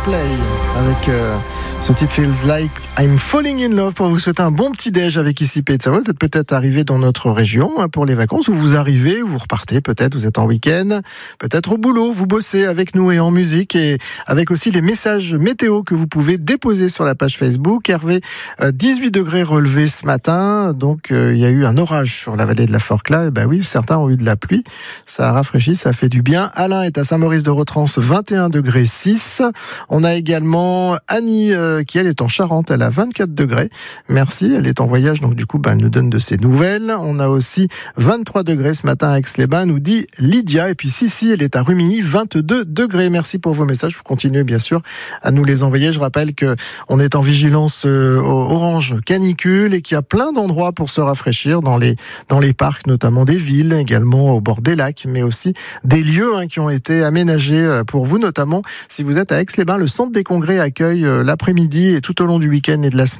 Coldplay avec ce titre Feels Like I'm Falling in Love pour vous souhaiter un bon petit déj avec ici Pays de Savoie. Vous êtes peut-être arrivé dans notre région pour les vacances, ou vous arrivez, ou vous repartez peut-être, vous êtes en week-end, peut-être au boulot, vous bossez avec nous et en musique, et avec aussi les messages météo que vous pouvez déposer sur la page Facebook. Hervé, 18 degrés relevés ce matin, donc il y a eu un orage sur la vallée de la Forclaz. Et ben oui, certains ont eu de la pluie, ça a rafraîchi, ça fait du bien. Alain est à Saint-Maurice-de-Rotrance, 21 degrés 6. On a également Annie qui elle est en Charente, elle a 24 degrés. Merci, elle est en voyage, donc du coup elle nous donne de ses nouvelles. On a aussi 23 degrés ce matin à Aix-les-Bains, nous dit Lydia. Et puis Sissi, elle est à Rumilly, 22 degrés. Merci pour vos messages, vous continuez bien sûr à nous les envoyer. Je rappelle que on est en vigilance orange canicule et qu'il y a plein d'endroits pour se rafraîchir dans les parcs, notamment des villes, également au bord des lacs, mais aussi des lieux qui ont été aménagés pour vous, notamment si vous êtes à Aix-les-Bains. Le centre des congrès accueille l'après-midi et tout au long du week-end et de la semaine